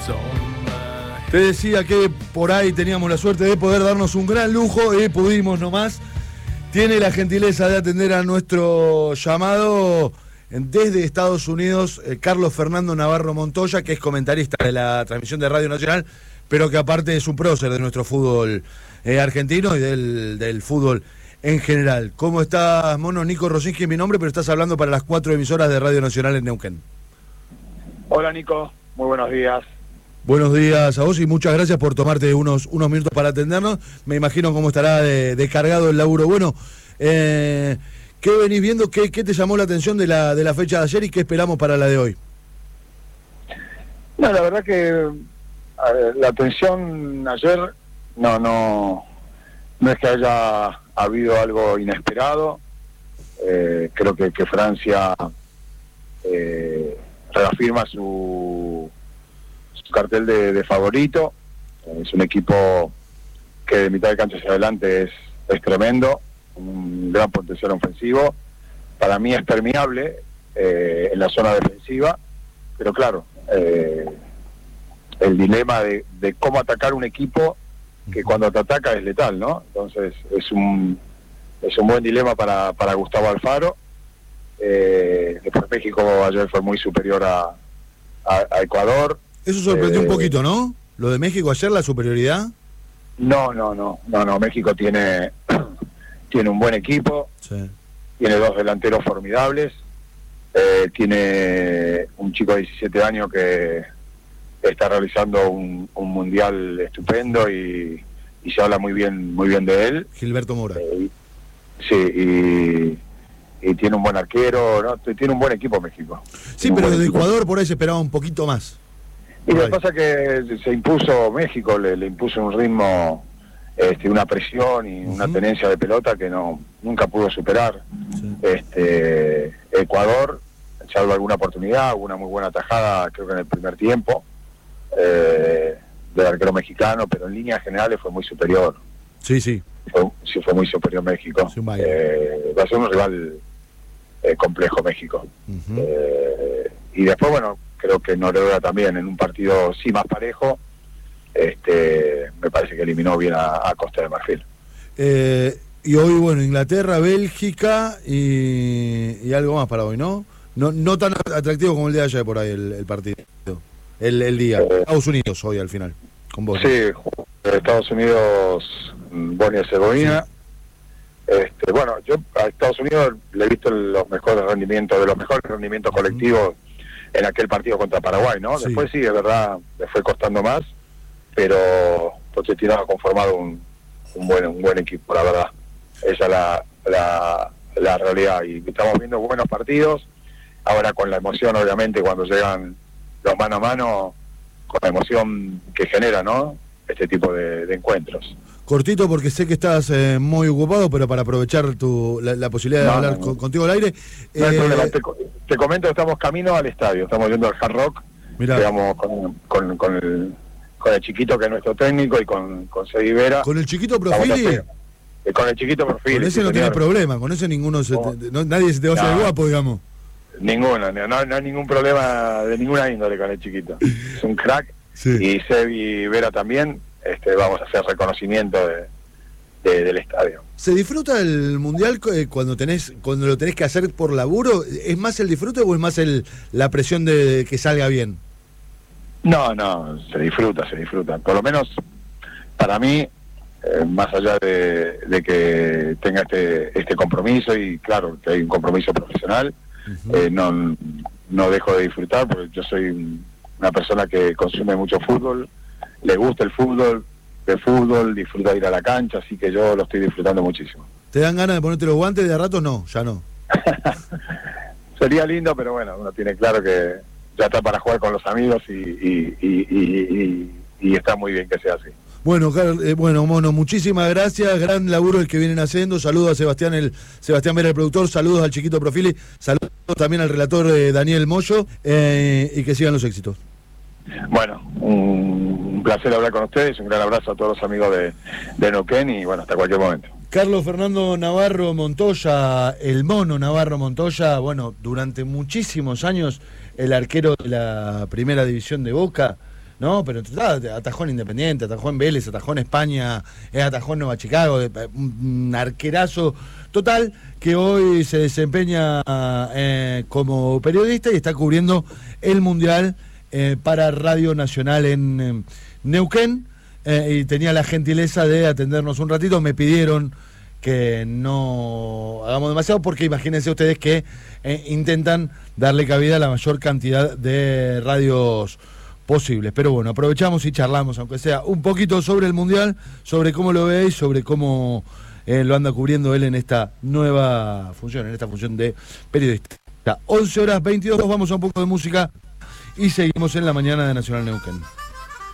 Te decía que por ahí teníamos la suerte de poder darnos un gran lujo y pudimos nomás. Tiene la gentileza de atender a nuestro llamado desde Estados Unidos, Carlos Fernando Navarro Montoya, que es comentarista de la transmisión de Radio Nacional, pero que aparte es un prócer de nuestro fútbol argentino y del fútbol en general. ¿Cómo estás, Mono? Nico Rosinski es mi nombre, pero estás hablando para las 4 emisoras de Radio Nacional en Neuquén. Hola, Nico. Muy buenos días. Buenos días a vos y muchas gracias por tomarte unos minutos para atendernos. Me imagino cómo estará de cargado el laburo. Bueno, ¿qué venís viendo? ¿Qué te llamó la atención de la fecha de ayer y qué esperamos para la de hoy? No, la verdad que la atención ayer no es que haya habido algo inesperado. Creo que Francia reafirma su cartel de favorito. Es un equipo que de mitad de cancha hacia adelante es tremendo, un gran potencial ofensivo. Para mí es permeable en la zona defensiva, pero claro, el dilema de cómo atacar un equipo que cuando te ataca es letal, ¿no? Entonces es un buen dilema para Gustavo Alfaro. Después México ayer fue muy superior a Ecuador. Eso sorprendió un poquito, ¿no? Lo de México ayer, la superioridad. No. México tiene un buen equipo, sí. Tiene 2 delanteros formidables, tiene un chico de 17 años que está realizando un mundial estupendo y se habla muy bien de él. Gilberto Mora. Sí, y tiene un buen arquero, ¿no? Tiene un buen equipo México. Sí, pero de Ecuador por ahí se esperaba un poquito más. Y lo que pasa es que se impuso México, le impuso un ritmo, una presión y una tenencia de pelota que nunca pudo superar. Sí. Ecuador, salvo alguna oportunidad, una muy buena tajada, creo que en el primer tiempo, del arquero mexicano, pero en líneas generales fue muy superior. Sí. Fue muy superior México. Sí, va a ser un rival complejo México. Y después, bueno, creo que Noruega también, en un partido sí más parejo, me parece que eliminó bien a Costa de Marfil. Y hoy, bueno, Inglaterra, Bélgica y algo más para hoy, ¿no? No tan atractivo como el de ayer por ahí el partido, el día. Estados Unidos hoy al final, con vos. Sí, Estados Unidos, Bosnia y Herzegovina. Sí. Bueno, yo a Estados Unidos le he visto los mejores rendimientos colectivos en aquel partido contra Paraguay, ¿no? Sí. Después sí, de verdad, le fue costando más, pero Pochettino ha conformado un buen equipo, la verdad. Esa es la realidad, y estamos viendo buenos partidos, ahora con la emoción, obviamente, cuando llegan los mano a mano, con la emoción que genera, ¿no? Este tipo de encuentros. Cortito, porque sé que estás muy ocupado, pero para aprovechar la posibilidad de hablar contigo al aire. No hay problema. Te comento que estamos camino al estadio, estamos yendo al Hard Rock. Mirá. Digamos, con el chiquito que es nuestro técnico y con Cedi Vera. ¿Con el chiquito Profili? Con el chiquito Profili. Con ese no tiene problema, con ese ninguno nadie se te va a hacer guapo, digamos. Ninguno, no hay ningún problema de ninguna índole con el chiquito. Es un crack. Sí. Y Cedi Vera también. Vamos a hacer reconocimiento del estadio. ¿Se disfruta el mundial cuando lo tenés que hacer por laburo? ¿Es más el disfrute o es más la presión de que salga bien? No, se disfruta. Por lo menos para mí, más allá de que tenga este compromiso, y claro, que hay un compromiso profesional, no dejo de disfrutar, porque yo soy una persona que consume mucho fútbol, le gusta el fútbol, disfruta de ir a la cancha, así que yo lo estoy disfrutando muchísimo. ¿Te dan ganas de ponerte los guantes de a rato? No, ya no. Sería lindo, pero bueno, uno tiene claro que ya está para jugar con los amigos y está muy bien que sea así. Bueno, Mono, muchísimas gracias, gran laburo el que vienen haciendo. Saludos a Sebastián Vera, el productor, saludos al chiquito Profili, saludos también al relator Daniel Moyo, y que sigan los éxitos. Bueno, un placer hablar con ustedes, un gran abrazo a todos los amigos de Neuquén y bueno, hasta cualquier momento. Carlos Fernando Navarro Montoya, el Mono Navarro Montoya, bueno, durante muchísimos años el arquero de la primera división de Boca, ¿no? Pero atajó en Independiente, atajó en Vélez, atajó en España, atajó en Nueva Chicago, un arquerazo total que hoy se desempeña como periodista y está cubriendo el Mundial para Radio Nacional en Neuquén, y tenía la gentileza de atendernos un ratito. Me pidieron que no hagamos demasiado porque imagínense ustedes que intentan darle cabida a la mayor cantidad de radios posibles. Pero bueno, aprovechamos y charlamos, aunque sea un poquito sobre el Mundial, sobre cómo lo veis, sobre cómo lo anda cubriendo él en esta nueva función, en esta función de periodista. 11:22, vamos a un poco de música y seguimos en la mañana de Nacional Neuquén.